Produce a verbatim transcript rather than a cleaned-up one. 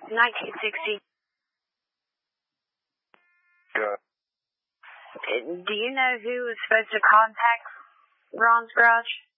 nineteen sixty. Good. Do you know who was supposed to contact Ron's garage?